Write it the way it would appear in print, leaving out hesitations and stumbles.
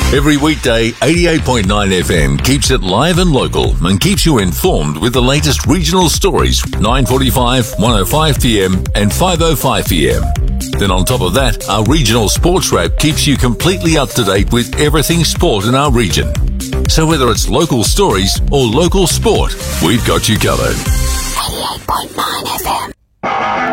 Every weekday, 88.9 FM keeps it live and local and keeps you informed with the latest regional stories, 9:45, 1:05 PM and 5:05 PM. Then on top of that, our regional sports wrap keeps you completely up to date with everything sport in our region. So whether it's local stories or local sport, we've got you covered. 88.9 FM.